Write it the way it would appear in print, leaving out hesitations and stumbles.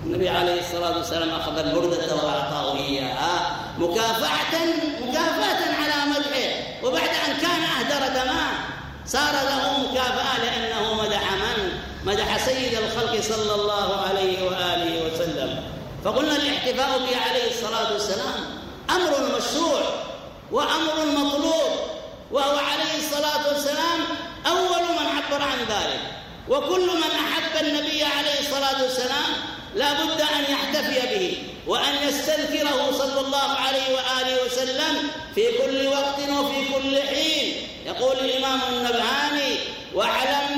النبي عليه الصلاة والسلام أخذ البردة وأعطاه إياها مكافأة على مدحه، وبعد أن كان أهدر دماء صار له مكافأة لأنه مدح سيد الخلق صلى الله عليه وآله وسلم. فقلنا الاحتفاء به عليه الصلاة والسلام أمر مشروع وأمر مطلوب، وهو عليه الصلاة والسلام أول من عبر عن ذلك، وكل من أحب النبي عليه الصلاة والسلام لا بد أن يحتفي به وأن يستذكره صلى الله عليه وآله وسلم في كل وقت وفي كل حين. يقول الإمام النبهاني: واعلم